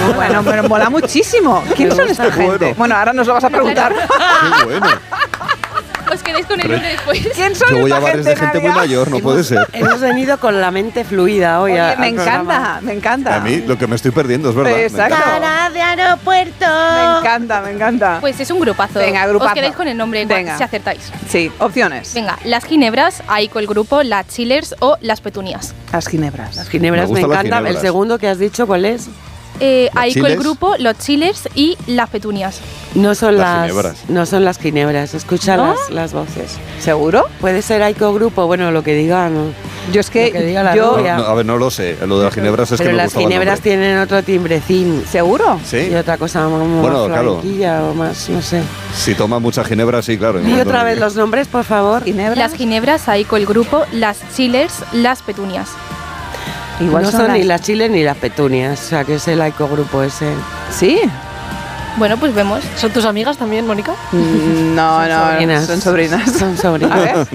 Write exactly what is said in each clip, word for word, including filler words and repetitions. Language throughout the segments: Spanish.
Bueno, pero mola muchísimo. ¿Quién son esta gente? Bueno. Bueno, ahora nos lo vas a preguntar. Qué bueno. Os quedéis con el nombre después. ¿Quién son Yo voy a esta bares gente, de gente muy Nadia? mayor, no puede ser. Hemos venido con la mente fluida hoy. Oye, a- me al programa. encanta, me encanta. A mí lo que me estoy perdiendo es verdad. me Exacto. encanta. Cara de aeropuerto. Me encanta, me encanta. Pues es un grupazo. Venga, grupazo. Os quedáis con el nombre igual, Venga. si acertáis. Sí, opciones. Venga, las ginebras, ahí con el grupo, las chillers o las petunias. Las ginebras. Las ginebras Me me, gustan las encanta. ginebras. El segundo que has dicho, ¿cuál es? Eh, ¿Las ahí con el chiles? grupo, los chillers y las petunias. No son Las las, ginebras. no son las ginebras. Escucha ¿No? las, las voces. ¿Seguro? Puede ser Aiko Grupo, bueno, lo que diga, ¿no? Yo es que, Lo que diga la yo... rubia. No, no, a ver, no lo sé. Lo de las ginebras es Pero que me las gustaba el ginebras nombre. tienen otro timbrecín. ¿Seguro? Sí. Y otra cosa como Bueno, más claro. flamenquilla o más, no sé. Si toma mucha ginebra, sí, claro. Y otra vez los nombres, por favor. ¿Ginebras? Las ginebras, ahí con el grupo, las chillers, las petunias. Igual no son, son las... ni las chiles ni las petunias, o sea que es el Aiko Grupo ese. ¿Sí? Bueno, pues vemos. ¿Son tus amigas también, Mónica? Mm, No, no, sobrinas. son sobrinas. Son sobrinas. A ver.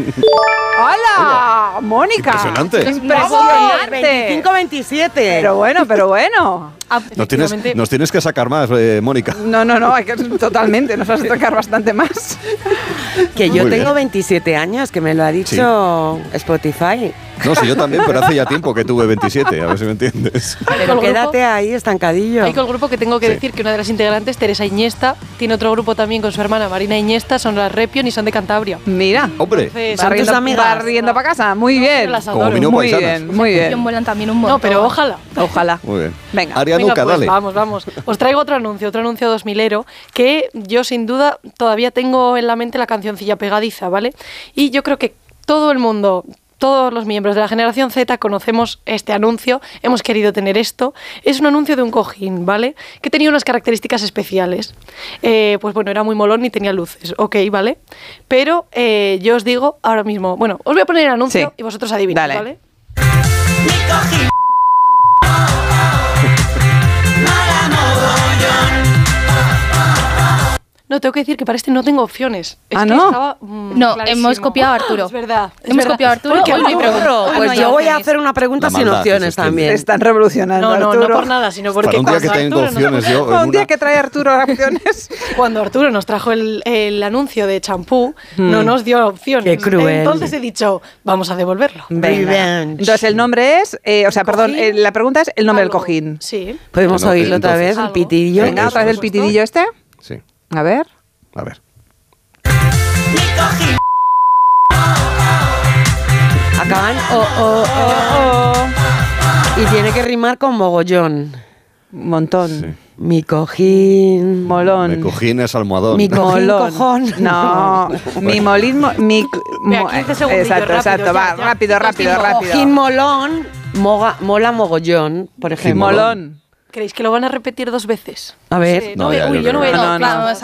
¡Hola! ¡Mónica! Impresionante. ¡Impresionante! veinticinco veintisiete. Pero bueno, pero bueno. Nos tienes, nos tienes que sacar más, eh, Mónica. No, no, no, hay que, totalmente, nos vas a tocar bastante más. Que yo Muy tengo bien. veintisiete años, que me lo ha dicho Spotify. No, sí, yo también, pero hace ya tiempo que tuve veintisiete, a ver si me entiendes. Pero el quédate grupo? ahí, estancadillo. Hay con el grupo que tengo que Sí. decir que una de las integrantes, Teresa Iniesta, tiene otro grupo también con su hermana Marina Iniesta, son las Repion y son de Cantabria. Mira, Hombre, Entonces, va ¿Son tus riendo, amigas? va riendo para casa, muy bien. las como adoro. Mino Muy Paisanas. bien, muy bien. Vuelan también un montón. No, pero ojalá. Ojalá. Muy bien. Venga. Arianuca, Venga, pues, dale. vamos, vamos. Os traigo otro anuncio, otro anuncio dos milero, que yo sin duda todavía tengo en la mente la cancioncilla pegadiza, ¿vale? Y yo creo que todo el mundo, todos los miembros de la generación Z conocemos este anuncio, hemos querido tener esto. Es un anuncio de un cojín, ¿vale? Que tenía unas características especiales. Eh, pues bueno, era muy molón y tenía luces, ok, ¿vale? Pero eh, yo os digo ahora mismo, bueno, os voy a poner el anuncio Sí. y vosotros adivinad, Dale. ¿vale? No, tengo que decir que para este no tengo opciones. Es Ah, que ¿no? estaba, mm, No, clarísimo. hemos copiado a Arturo. Es verdad. es Hemos verdad. copiado a Arturo. Porque Hoy no hay Arturo- pregunta. Hoy Pues no hay yo voy a opciones. hacer una pregunta La sin maldad que se opciones extiende. también. Están revolucionando, No, no, Arturo. no por nada, sino porque Para un día que cuando tengo Arturo nos- opciones yo... Un día una- que trae Arturo opciones. Cuando Arturo nos trajo el, el anuncio de champú, no nos dio opciones. Qué cruel. Entonces he dicho, vamos a devolverlo. Venga. Revenge. Entonces el nombre es, eh, o sea, perdón, Cojín. eh, la pregunta es el nombre Algo. del cojín. Sí. ¿Podemos No, oírlo otra entonces- vez, el Algo. pitidillo? Venga, Eso, otra vez el eso. pitidillo este. Sí, A ver. a ver. Acaban o, o, o, y tiene que rimar con mogollón. Un montón. Sí. Mi cojín. Molón. Me cojines almohadón. Mi cojín, Molón. cojón. No, mi molín. mo- Mi, Vea, mo- quince segundillos, exacto, rápido, exacto. ya, Va, ya. rápido, rápido, Cojín, rápido. Cojín molón, moga, mola mogollón, por ejemplo. Molón. ¿Creéis que lo van a repetir dos veces? A ver. Sí, No, no, ya, uy, yo yo no creo voy que a no. No, no. Vamos